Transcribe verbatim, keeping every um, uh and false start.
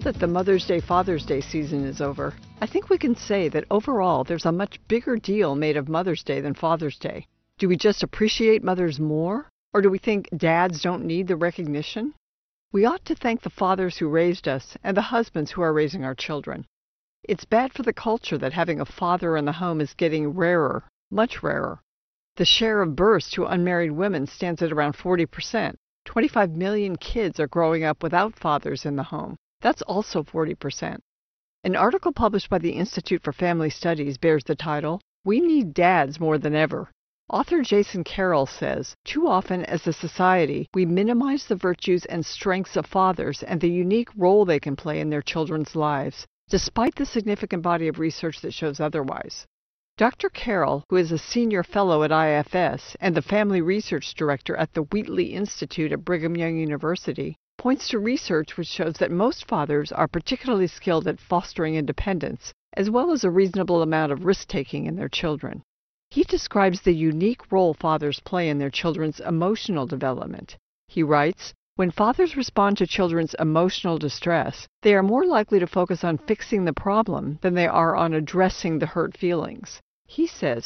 that the Mother's Day, Father's Day season is over, I think we can say that overall there's a much bigger deal made of Mother's Day than Father's Day. Do we just appreciate mothers more? Or do we think dads don't need the recognition? We ought to thank the fathers who raised us and the husbands who are raising our children. It's bad for the culture that having a father in the home is getting rarer, much rarer. The share of births to unmarried women stands at around forty percent. twenty-five million kids are growing up without fathers in the home. That's also forty percent. An article published by the Institute for Family Studies bears the title, "We Need Dads More Than Ever." Author Jason Carroll says, too often as a society, we minimize the virtues and strengths of fathers and the unique role they can play in their children's lives, despite the significant body of research that shows otherwise. Doctor Carroll, who is a senior fellow at I F S and the family research director at the Wheatley Institute at Brigham Young University, points to research which shows that most fathers are particularly skilled at fostering independence, as well as a reasonable amount of risk-taking in their children. He describes the unique role fathers play in their children's emotional development. He writes, "When fathers respond to children's emotional distress, they are more likely to focus on fixing the problem than they are on addressing the hurt feelings." He says,